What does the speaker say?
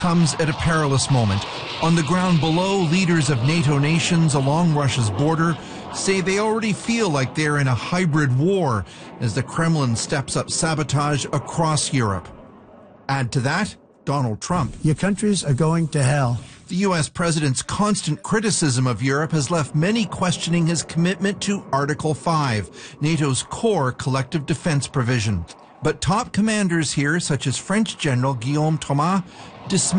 Comes at a perilous moment. On the ground below, leaders of NATO nations along Russia's border say they already feel like they're in a hybrid war as the Kremlin steps up sabotage across Europe. Add to that, Donald Trump. Your countries are going to hell. The U.S. president's constant criticism of Europe has left many questioning his commitment to Article 5, NATO's core collective defense provision. But top commanders here, such as French General Guillaume Thomas, dismiss